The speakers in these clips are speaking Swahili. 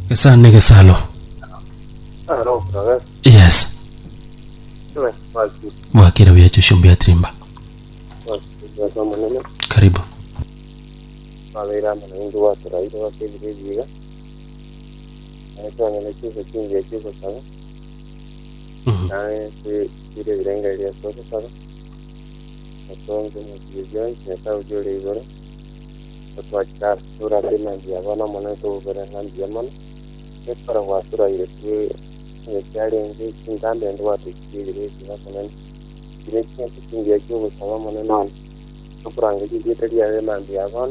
Kesane kesalo. Hello, brother. Yes. Wazi. Mwakira byacho shumbi atrimba. Wazi maneno. Karibu. Malera maneno wa taraida wa kile. Anaitwa anacheza kingi ya kizo sana. Na ile vilenga ile soko sana. Atongo mujijani na ujole igora. Kwa cha sura tena ndia bana maneno ugora ndia mana. Para wa sura ile cyari nzi kingambe ndo watu kigire kinakana. Ile kingi ya kizo sana maneno. Kuranga igitari ya mandi yabana.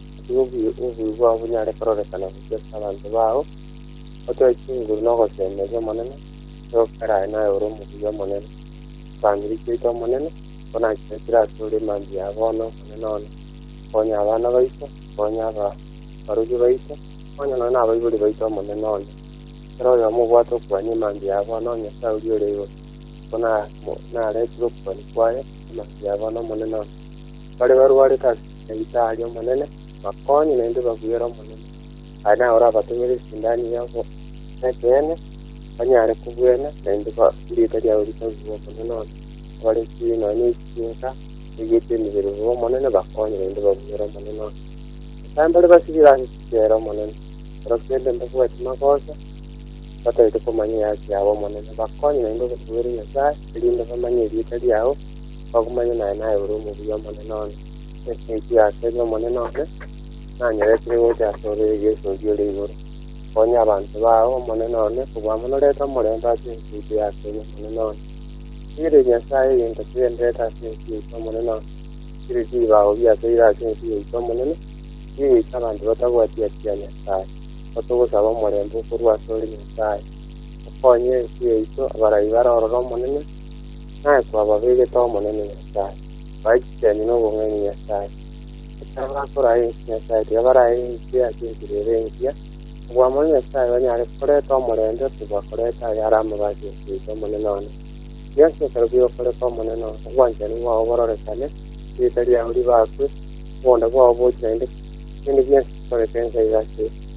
Ubu wa bunyare karore kana kugesa abantu bawo otokingu no semeze monene yo kara na euro mu ya monene family kito monene kona kira sore mandi yabono monene konya abana baito konya aba barugi baito konya na abayibuli baito monene ono pero ya mu bwato kwani mandi yabono nya saudi oleyo kona na retro kwani kwaye mandi yabono monene ono bari barware ka italia monene makonyi nende bagwera monene ana ora batumire sindani yabo netene anyare kubwena nende ba ndita ya uri kazuwa monene bari kino ni kinka igite nibere bo monene bakonyi nende bagwera monene tambale basira kera monene rokende ndakwa timakosa bata ito komanya yabo monene bakonyi nende bagwera nyasa ndinda komanya igite yao bagumanya na uri mu byo monene ese ya kenya monene nanyere kiriwo cyasore yeso gyole igoro konya abantu bawo monene one kuba monoleta moremba cyinzi ya kenya monene one ire nyasaye yenda cyendeta cyinzi monene ire jibawo bya cyira cyinzi monene ire abantu batagwati ya nyasaye batogosaba morembo kurwa sore nyasaye konye cyito abarayibara ororo monene naye kwa babege to monene nyasaye baikeni no bongeni nyasaye kora nyasaye yabarai ya kingirerengia gwamanya sai banyare koreto morende tubakoreta yarama baje kwito monenone yase karbiyo koreto monenone gwanje ni wa obororekane itari ya uri bakwe wonda gwa obo cyende ni bya koretenga yase